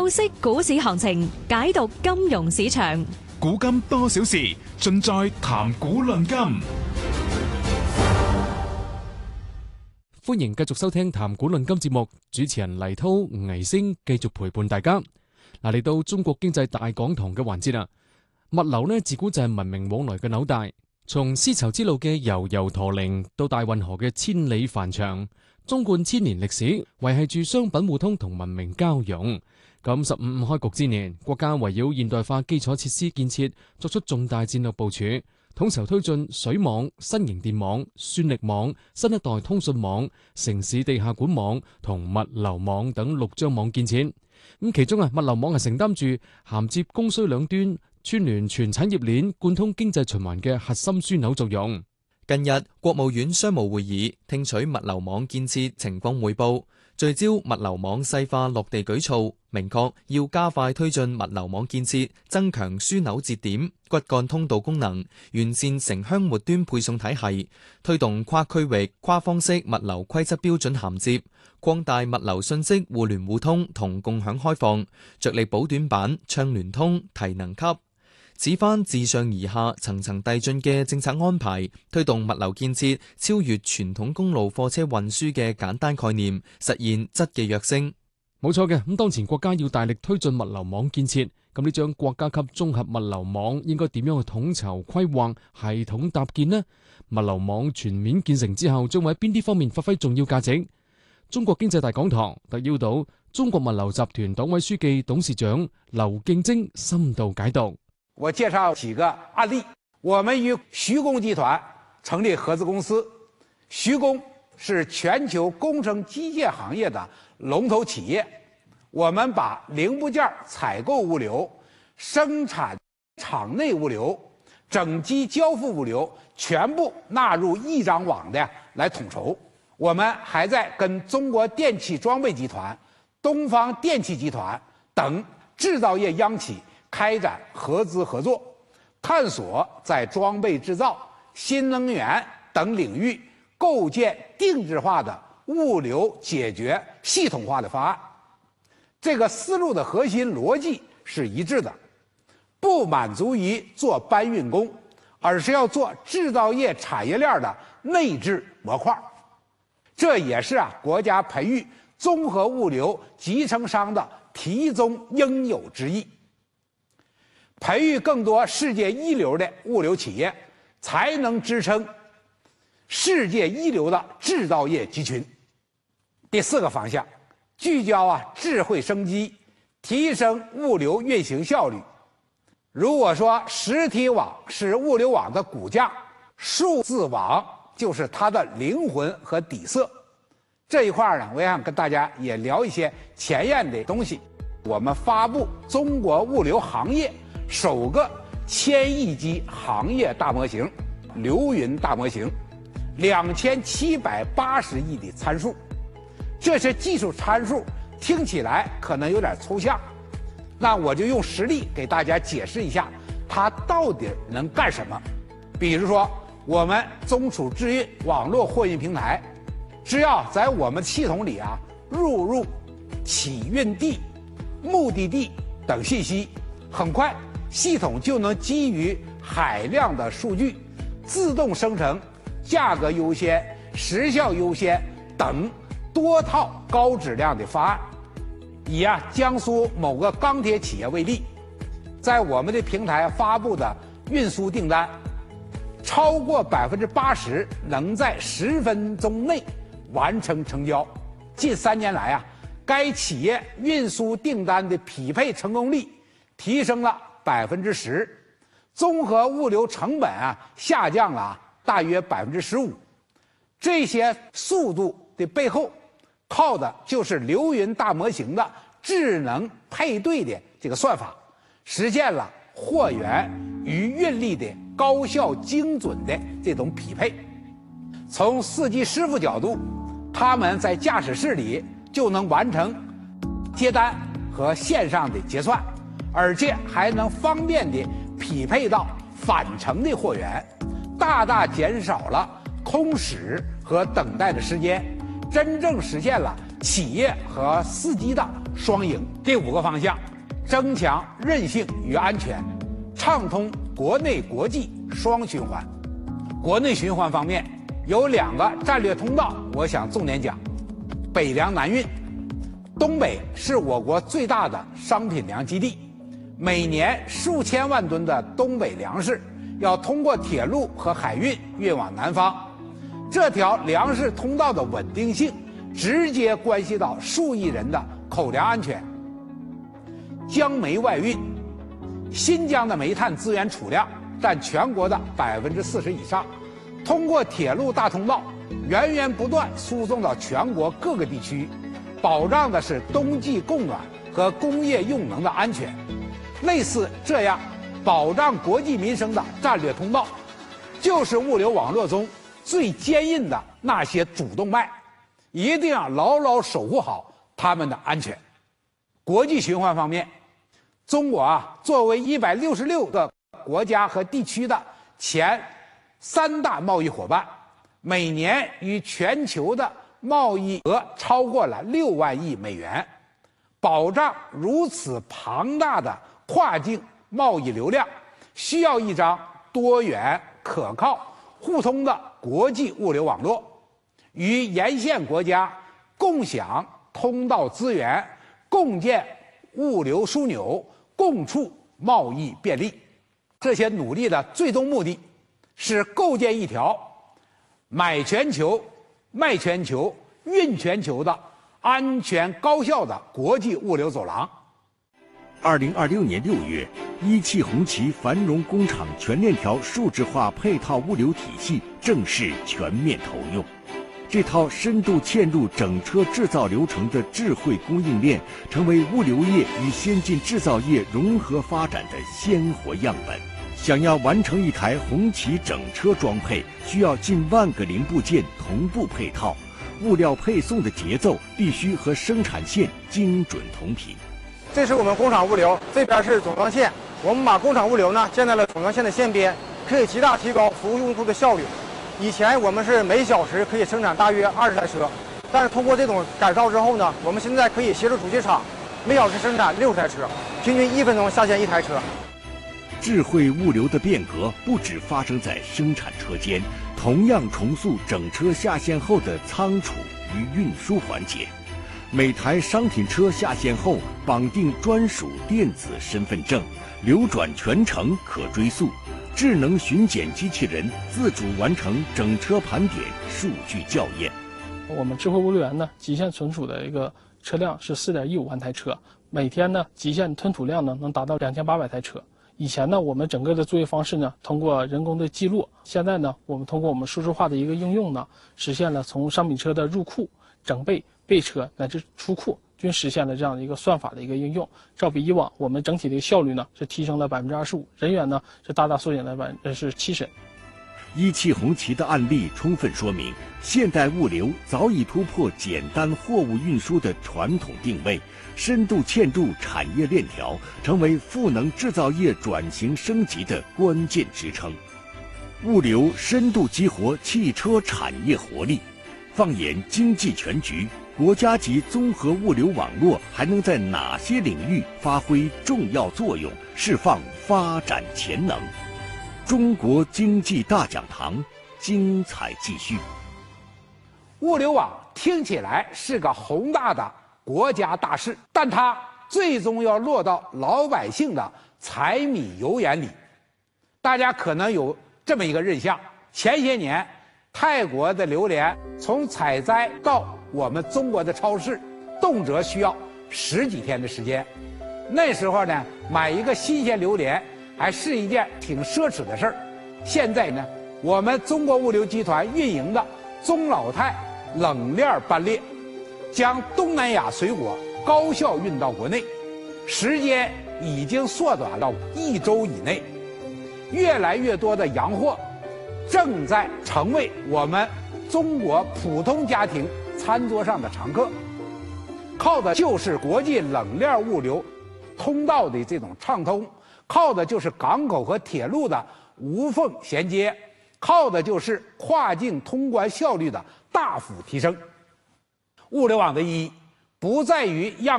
透析股市行情，解讀金融市場。 古今多少事，盡在談股論金。 歡迎繼續收聽談股論金節目，主持人黎濤、倪星繼續陪伴大家。嚟到中國經濟大講堂嘅環節啦。物流呢，自古就係文明往來嘅紐帶，從絲綢之路嘅悠悠駝鈴到大運河嘅千里帆長，縱貫千年歷史，維繫住商品互通同文明交融。咁15開局之年，國家圍繞現代化基礎設施建設作出重大戰略部署，統籌推進水網、新型電網、算力網、新一代通訊網、城市地下管網同物流網等6張網建設。咁其中物流網係承擔住銜接供需兩端、串聯全產業鏈、貫通經濟循環嘅核心樞紐作用。 近日，國務院商務會議聽取物流網建設情況匯報，聚焦物流網細化落地舉措，明確要加快推進物流網建設，增強樞紐節點、骨幹通道功能，完善城鄉末端配送體系，推動跨區域、跨方式物流規則標準銜接，擴大物流信息互聯互通同共享開放，着力補短板、暢聯通、提能級。此番自上而下、層層遞進嘅政策安排，推動物流建設超越傳統公路貨車運輸嘅簡單概念，實現質嘅躍升。 冇錯嘅，咁當前國家要大力推進物流網建設，咁呢張國家級綜合物流網應該點樣去統籌規劃、系統搭建呢？物流網全面建成之後，將會喺邊啲方面發揮重要價值？中國經濟大講堂特邀到中國物流集團黨委書記、董事長劉敬晶深度解讀。 我介紹幾個案例。我們與徐工集團成立合資公司，徐工是全球工程機械行業的龍頭企業。我們把零部件採購物流、生產廠內物流、整機交付物流全部納入一張網的來統籌。我們還在跟中國電氣裝備集團、東方電氣集團等製造業央企開展合資合作，探索在裝備製造、新能源等領域構建定制化的物流解決系統化的方案。這個思路的核心邏輯是一致的，不滿足於做搬運工，而是要做製造業產業鏈的內置模塊。這也是國家培育綜合物流集成商的題中應有之義。培育更多世界一流的物流企業，才能支撐世界一流的製造業集群。第4個方向，聚焦智慧生機，提升物流運行效率。如果說實體網是物流網的骨架，數字網就是它的靈魂和底色。這一塊呢，我也想跟大家也聊一些前沿的東西。我們發布中國物流行業首個1000億級行業大模型，流雲大模型，2780億的參數。這些技術參數聽起來可能有點抽象，那我就用實例給大家解釋一下，它到底能幹什麼。比如說，我們中儲智運網絡貨運平台，只要在我們系統裡錄入起運地、目的地等信息，很快系統就能基於海量的數據，自動生成價格優先、時效優先等多套高質量的方案。以江蘇某個鋼鐵企業為例，在我們的平台發布的運輸訂單，超過80%能在10分鐘內完成成交。近3年來該企業運輸訂單的匹配成功率提升了10%，綜合物流成本下降了大約15%。這些速度的背後，靠的就是流雲大模型的智能配對的這個算法，實現了貨源與運力的高效精準的這種匹配。從司機師傅角度，他們在駕駛室裡就能完成接單和線上的結算，而且還能方便地匹配到返程的貨源，大大減少了空駛和等待的時間，真正實現了企業和司機的双赢。第5个方向，增强韧性与安全，畅通国内国际双循环。国内循环方面有2个战略通道，我想重点讲：北粮南运。东北是我国最大的商品粮基地，每年数千万吨的东北粮食要通过铁路和海运运往南方，这条粮食通道的稳定性直接关系到数亿人的口粮安全。江煤外运，新疆的煤炭资源储量占全国的40%以上，通过铁路大通道源源不断输送到全国各个地区，保障的是冬季供暖和工业用能的安全。类似这样保障国计民生的战略通道，就是物流网络中最坚硬的那些主动脉，一定要牢牢守护好它们的安全。国际循环方面，中国作为166个国家和地区的前3大贸易伙伴，每年与全球的贸易额超过了6万亿美元。保障如此庞大的跨境贸易流量，需要一张多元、可靠、互通的国际物流网络，与沿线国家共享通道资源，共建物流枢纽，共促贸易便利。这些努力的最终目的是构建一条买全球、卖全球、运全球的安全高效的国际物流走廊。 2026年6月，一汽红旗繁荣工厂全链条数字化配套物流体系正式全面投用。这套深度嵌入整车制造流程的智慧供应链，成为物流业与先进制造业融合发展的鲜活样本。想要完成一台红旗整车装配，需要近万个零部件同步配套，物料配送的节奏必须和生产线精准同频。 这是我们工厂物流，这边是总装线。我们把工厂物流呢建在了总装线的线边，可以极大提高服务用户的效率。以前我们是每小时可以生产大约20台车，但是通过这种改造之后呢，我们现在可以协助主机厂每小时生产60台车，平均1分钟下线1台车。 智慧物流的变革不只发生在生产车间，同样重塑整车下线后的仓储与运输环节。每台商品车下线后，绑定专属电子身份证，流转全程可追溯。智能巡检机器人自主完成整车盘点、数据校验。 我们智慧物流园呢，极限存储的一个车辆是4.15万台车，每天呢极限吞吐量呢能达到2800台车。以前呢，我们整个的作业方式呢，通过人工的记录，现在呢，我们通过我们数字化的一个应用呢，实现了从商品车的入库、整备、备车乃至出库，均实现了这样的一个算法的一个应用。照比以往，我们整体的效率呢是提升了25%，人员呢是大大缩减了70%。 一汽红旗的案例充分说明，现代物流早已突破简单货物运输的传统定位，深度嵌入产业链条，成为赋能制造业转型升级的关键支撑。物流深度激活汽车产业活力。放眼经济全局，国家级综合物流网络还能在哪些领域发挥重要作用，释放发展潜能？中国经济大讲堂，精彩继续。 物流网听起来是个宏大的国家大事，但它最终要落到老百姓的柴米油盐里。大家可能有这么一个印象：前些年，泰国的榴莲从采摘到我们中国的超市，动辄需要10几天的时间。那时候呢，买一个新鲜榴莲还是一件挺奢侈的事儿。现在呢，我们中国物流集团运营的中老泰冷链班列，将东南亚水果高效运到国内，时间已经缩短到1周以内。越来越多的洋货正在成为我们中国普通家庭餐桌上的常客，靠的就是国际冷链物流通道的这种畅通，靠的就是港口和铁路的无缝衔接，靠的就是跨境通关效率的大幅提升。物流网的意义不在于让